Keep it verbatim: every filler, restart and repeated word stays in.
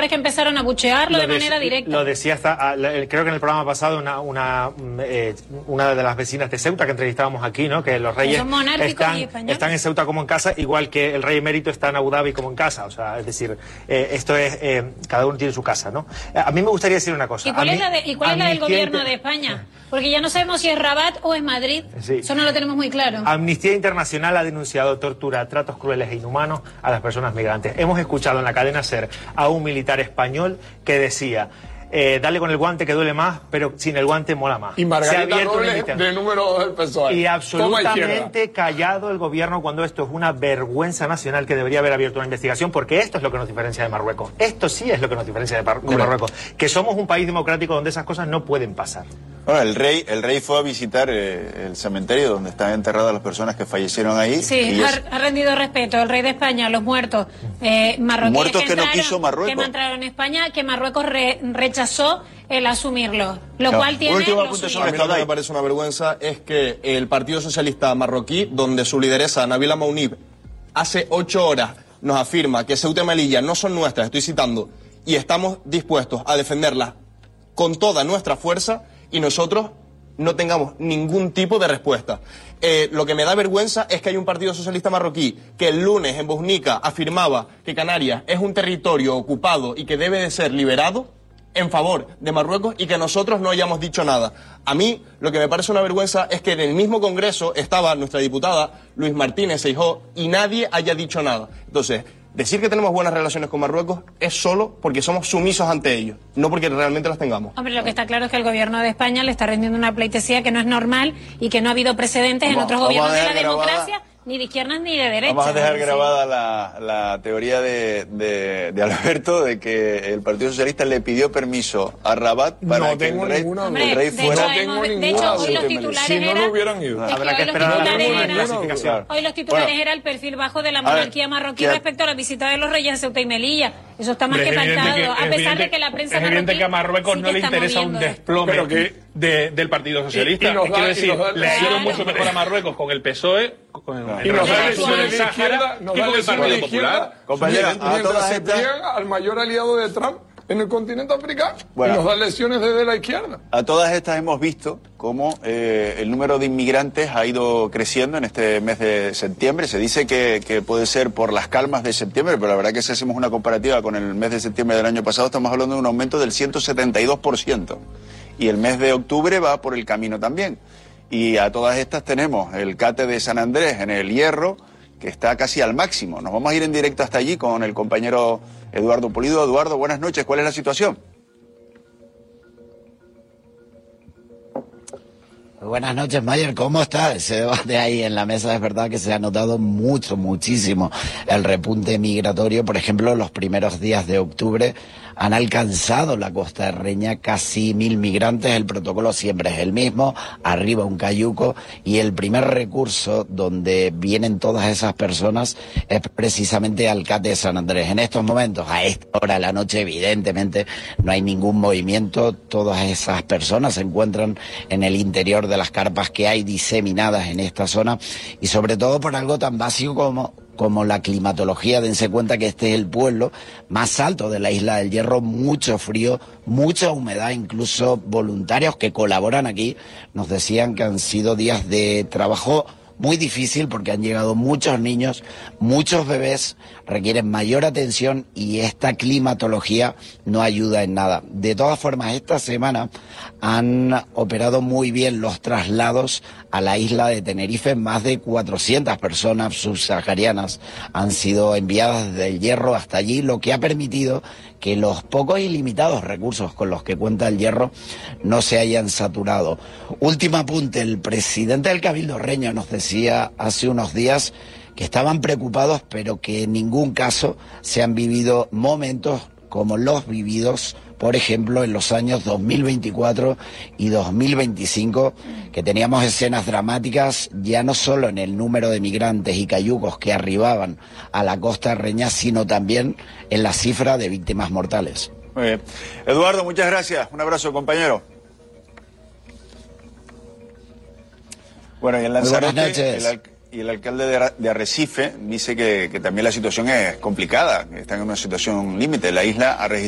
Torres que empezaron a buchearlo de manera directa. Lo decía hasta, creo que en el programa pasado una una, eh, una de las vecinas de Ceuta que entrevistábamos aquí, ¿no? Que los reyes están, están en Ceuta como en casa, igual que el rey emérito está en Abu Dhabi como en casa. O sea, es decir, eh, esto es, eh, cada uno tiene su casa, ¿no? A mí me gustaría decir una cosa. ¿Y cuál a es mí, la, de, ¿y cuál es la del gobierno de España? Porque ya no sabemos si es Rabat o es Madrid. Sí. Eso no lo tenemos muy claro. Amnistía Internacional ha denunciado tortura, tratos crueles e inhumanos a las personas migrantes. Hemos escuchado en la cadena SER a un militar español que decía: eh, dale con el guante que duele más, pero sin el guante mola más. Y Margarita Robles de número del P S O E. Y absolutamente callado el gobierno cuando esto es una vergüenza nacional que debería haber abierto una investigación, porque esto es lo que nos diferencia de Marruecos. Esto sí es lo que nos diferencia de, Mar de Marruecos. Que somos un país democrático donde esas cosas no pueden pasar. Bueno, el rey, el rey fue a visitar eh, el cementerio donde están enterradas las personas que fallecieron ahí. Sí, y ha, es... ha rendido respeto el rey de España a los muertos eh, marroquíes muertos que, que entraron, no quiso Marruecos. que entraron en España, que Marruecos re, rechazó el asumirlo, lo no. cual tiene... Último apunte sobre esto, me parece una vergüenza, es que el Partido Socialista Marroquí, donde su lideresa Nabila Mounib hace ocho horas nos afirma que Ceuta y Melilla no son nuestras, estoy citando, y estamos dispuestos a defenderlas con toda nuestra fuerza, y nosotros no tengamos ningún tipo de respuesta. Eh, lo que me da vergüenza es que hay un Partido Socialista Marroquí que el lunes en Bosnica afirmaba que Canarias es un territorio ocupado y que debe de ser liberado en favor de Marruecos, y que nosotros no hayamos dicho nada. A mí lo que me parece una vergüenza es que en el mismo Congreso estaba nuestra diputada Luis Martínez Seijóo y nadie haya dicho nada. Entonces, decir que tenemos buenas relaciones con Marruecos es solo porque somos sumisos ante ellos, no porque realmente las tengamos. Hombre, lo que está claro es que el gobierno de España le está rendiendo una pleitesía que no es normal y que no ha habido precedentes vamos, en otros gobiernos de la democracia, grabada, ni de izquierdas ni de derechas. Vamos a dejar sí. grabada la, la teoría de, de, de Alberto de que el Partido Socialista le pidió permiso a Rabat para no que el rey, Hombre, el rey de fuera... Hecho, hemos, de hecho, hoy los titulares si no, no hubieran ido. Es Habrá que, que esperar a la clasificación. Hoy los titulares bueno, era el perfil bajo de la monarquía ver, marroquí ¿qué? respecto a la visita de los reyes a Ceuta y Melilla. Eso está más que pactado, que, a pesar evidente, de que la prensa es evidente que a Marruecos sí no le interesa un desplome pero que, de, del Partido Socialista. Y, y nos da, Quiero decir, y nos da, le ha ido mucho mejor a Marruecos con el P S O E, con el, no, el y nos da Rechazo del Sáhara y con el Partido Popular. Compañera, mientras se pliegan al mayor aliado de Trump en el continente africano, bueno, y nos da lesiones desde la izquierda. A todas estas hemos visto cómo eh, el número de inmigrantes ha ido creciendo en este mes de septiembre. Se dice que, que puede ser por las calmas de septiembre, pero la verdad que si hacemos una comparativa con el mes de septiembre del año pasado, estamos hablando de un aumento del ciento setenta y dos por ciento. Y el mes de octubre va por el camino también. Y a todas estas tenemos el Cate de San Andrés en el Hierro, que está casi al máximo. Nos vamos a ir en directo hasta allí con el compañero Eduardo Pulido. Eduardo, buenas noches. ¿Cuál es la situación? Buenas noches, Mayer. ¿Cómo está? Ese debate ahí en la mesa es verdad que se ha notado mucho, muchísimo el repunte migratorio. Por ejemplo, los primeros días de octubre han alcanzado la costarreña casi mil migrantes. El protocolo siempre es el mismo, arriba un cayuco, y el primer recurso donde vienen todas esas personas es precisamente al Cate de San Andrés. En estos momentos, a esta hora de la noche, evidentemente no hay ningún movimiento. Todas esas personas se encuentran en el interior de las carpas que hay diseminadas en esta zona, y sobre todo por algo tan básico como como la climatología. Dense cuenta que este es el pueblo más alto de la isla del Hierro, mucho frío, mucha humedad, incluso voluntarios que colaboran aquí nos decían que han sido días de trabajo muy difícil porque han llegado muchos niños, muchos bebés, requieren mayor atención y esta climatología no ayuda en nada. De todas formas, esta semana han operado muy bien los traslados a la isla de Tenerife. Más de cuatrocientas personas subsaharianas han sido enviadas desde el Hierro hasta allí, lo que ha permitido que los pocos y limitados recursos con los que cuenta el Hierro no se hayan saturado. Último apunte, el presidente del Cabildo Reño nos decía hace unos días que estaban preocupados, pero que en ningún caso se han vivido momentos como los vividos, por ejemplo, en los años dos mil veinticuatro y dos mil veinticinco, que teníamos escenas dramáticas ya no solo en el número de migrantes y cayucos que arribaban a la costa reña, sino también en la cifra de víctimas mortales. Muy bien. Eduardo, muchas gracias. Un abrazo, compañero. Bueno, y en Lanzarote, el, al y el alcalde de, de Arrecife dice que, que también la situación es complicada, que están en una situación límite. La isla ha registrado